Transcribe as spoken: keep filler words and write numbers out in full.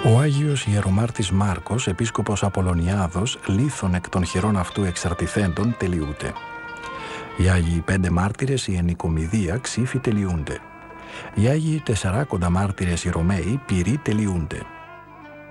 Ο Άγιος Ιερομάρτης Μάρκος, επίσκοπος Απολωνιάδος, λίθον εκ των χειρών αυτού εξαρτηθέντων, τελειούται. Οι Άγιοι πέντε μάρτυρες, η Ενικομηδία, ξύφοι τελειούνται. Οι Άγιοι τεσσαράκοντα μάρτυρες, οι Ρωμαίοι, πυροί τελειούνται.